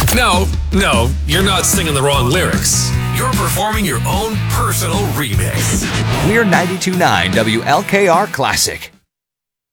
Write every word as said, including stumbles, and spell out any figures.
No, no, you're not singing the wrong lyrics. You're performing your own personal remix. We're ninety-two point nine W L K R Classic.